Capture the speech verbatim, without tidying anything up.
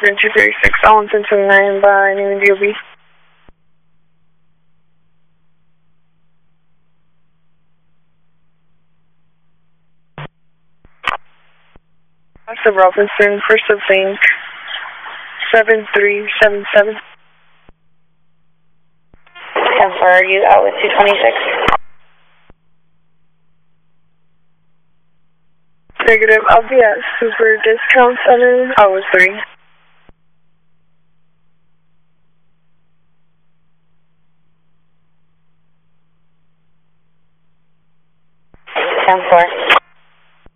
Scorpion two thirty-six, Allen ten twenty-nine by Newman D O B. Of Robinson, first of bank, seven three seven seven. And where are you out with two twenty-six? Negative, I'll be at Super Discount Center, I was three. ten four.